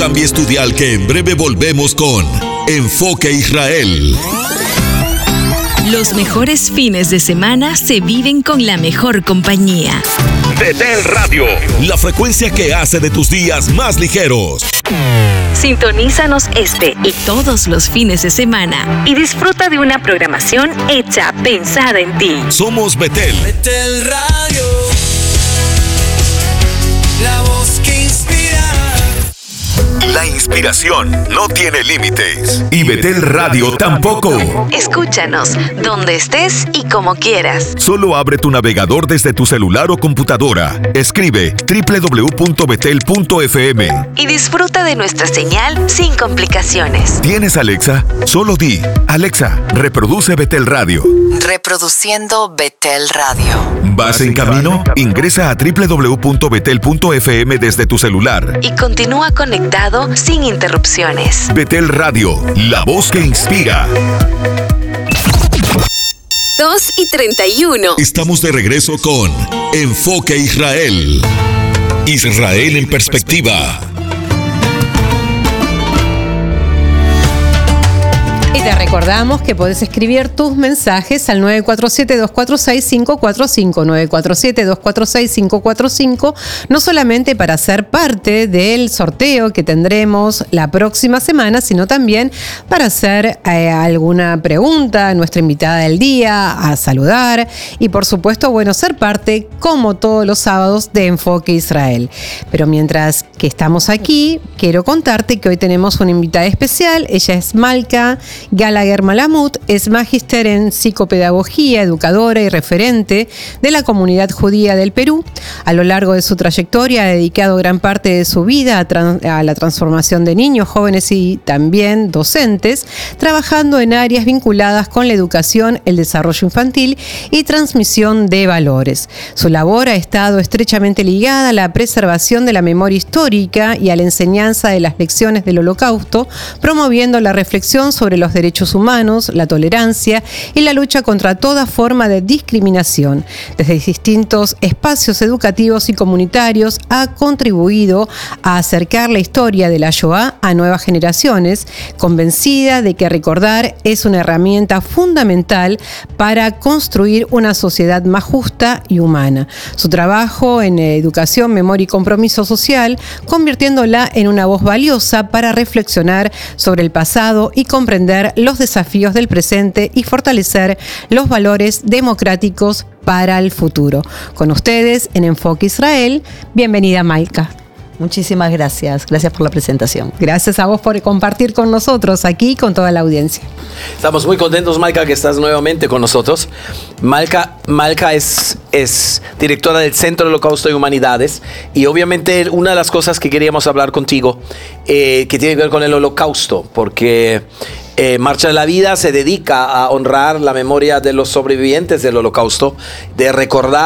cambies tu dial que en breve volvemos con Enfoque Israel. Los mejores fines de semana se viven con la mejor compañía. Betel Radio, la frecuencia que hace de tus días más ligeros. Sintonízanos este y todos los fines de semana y disfruta de una programación hecha pensada en ti. Somos Betel. Betel Radio, la voz que inspira. La inspiración no tiene límites. Y Betel Radio tampoco. Escúchanos donde estés y como quieras. Solo abre tu navegador desde tu celular o computadora. Escribe www.betel.fm Y disfruta de nuestra señal sin complicaciones. ¿Tienes Alexa? Solo di, Alexa, reproduce Betel Radio. Reproduciendo Betel Radio. ¿Vas en camino? Ingresa a www.betel.fm desde tu celular. Y continúa conectado sin interrupciones. Betel Radio, la voz que inspira. 2:31. Estamos de regreso con Enfoque Israel. Israel en perspectiva. Y te recordamos que podés escribir tus mensajes al 947-246-545, 947-246-545, no solamente para ser parte del sorteo que tendremos la próxima semana, sino también para hacer alguna pregunta a nuestra invitada del día, a saludar y por supuesto, bueno, ser parte como todos los sábados de Enfoque Israel. Pero mientras que estamos aquí, quiero contarte que hoy tenemos una invitada especial. Ella es Malka Gallagher Malamud, es magíster en psicopedagogía, educadora y referente de la comunidad judía del Perú. A lo largo de su trayectoria ha dedicado gran parte de su vida a la transformación de niños, jóvenes y también docentes, trabajando en áreas vinculadas con la educación, el desarrollo infantil y transmisión de valores. Su labor ha estado estrechamente ligada a la preservación de la memoria histórica y a la enseñanza de las lecciones del Holocausto, promoviendo la reflexión sobre los derechos humanos, la tolerancia y la lucha contra toda forma de discriminación. Desde distintos espacios educativos y comunitarios ha contribuido a acercar la historia de la Shoah a nuevas generaciones, convencida de que recordar es una herramienta fundamental para construir una sociedad más justa y humana. Su trabajo en educación, memoria y compromiso social, convirtiéndola en una voz valiosa para reflexionar sobre el pasado y comprender los desafíos del presente y fortalecer los valores democráticos para el futuro. Con ustedes en Enfoque Israel, bienvenida Malka. Muchísimas gracias. Gracias por la presentación. Gracias a vos por compartir con nosotros aquí, con toda la audiencia. Estamos muy contentos, Malka, que estás nuevamente con nosotros. Malka es directora del Centro de Holocausto y Humanidades. Y obviamente una de las cosas que queríamos hablar contigo, que tiene que ver con el Holocausto, porque Marcha de la Vida se dedica a honrar la memoria de los sobrevivientes del Holocausto, de recordar